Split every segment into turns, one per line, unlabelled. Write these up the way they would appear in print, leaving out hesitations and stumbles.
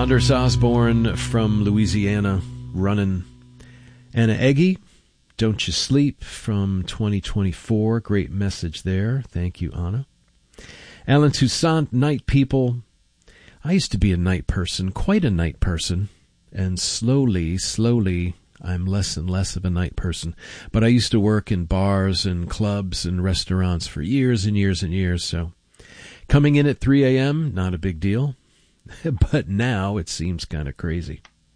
Anders Osborne from Louisiana, Runnin'. Anna Eggy, Don't You Sleep from 2024. Great message there. Thank you, Anna. Alan Toussaint, Night People. I used to be a night person, quite a night person, and slowly, I'm less and less of a night person. But I used to work in bars and clubs and restaurants for years and years and years, so coming in at 3 a.m., not a big deal. But now it seems kind of crazy.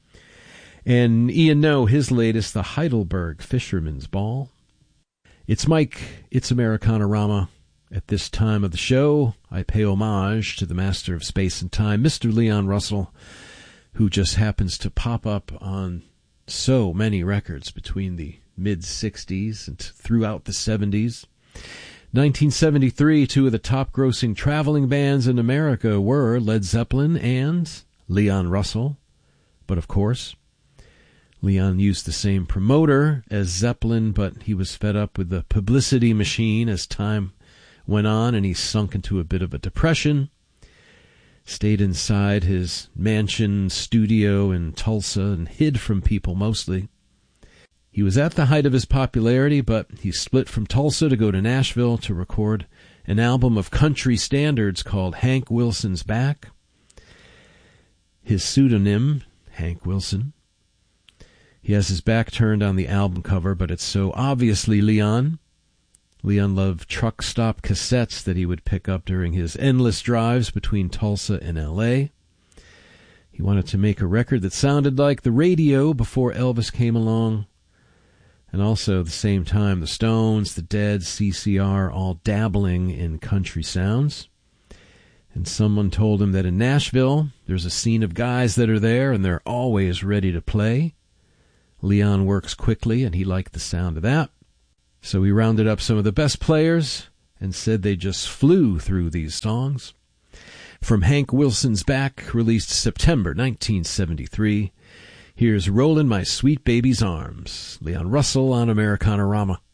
And Ian No, his latest, the Heidelberg Fisherman's Ball. It's Mike, it's Americana-rama. At this time of the show, I pay homage to the master of space and time, Mr. Leon Russell, who just happens to pop up on so many records between the mid-'60s and throughout the '70s. 1973, two of the top-grossing traveling bands in America were Led Zeppelin and Leon Russell. But of course, Leon used the same promoter as Zeppelin, but he was fed up with the publicity machine as time went on, and he sunk into a bit of a depression. Stayed inside his mansion studio in Tulsa and hid from people mostly. He was at the height of his popularity, but he split from Tulsa to go to Nashville to record an album of country standards called Hank Wilson's Back. His pseudonym, Hank Wilson. He has his back turned on the album cover, but it's so obviously Leon. Leon loved truck stop cassettes that he would pick up during his endless drives between Tulsa and L.A. He wanted to make a record that sounded like the radio before Elvis came along. And also, at the same time, the Stones, the Dead, CCR, all dabbling in country sounds. And someone told him that in Nashville, there's a scene of guys that are there, and they're always ready to play. Leon works quickly, and he liked the sound of that. So he rounded up some of the best players and said they just flew through these songs. From Hank Wilson's Back, released September 1973, here's Rollin' My Sweet Baby's Arms. Leon Russell on Americana-rama.